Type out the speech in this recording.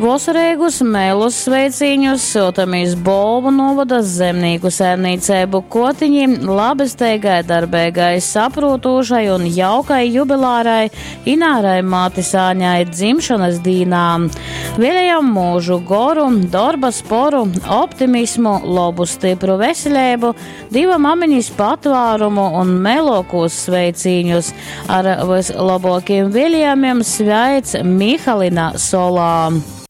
Vosarēgus, Mēlus sveiciņus, Siltamīs Bolvu novada zemnīku sērnīcēbu kotiņi, labesteigai, darbēgai, saprūtūšai un jaukai jubilārai Inārai Mātisāņai dzimšanas dīnām. Vēlējam mūžu goru, darba sporu, optimismu, labu stipru veselību, divam amiņas patvērumu un melokūs sveiciņus. Ar vislabākiem vēlējumiem sveic Mihalina Solā.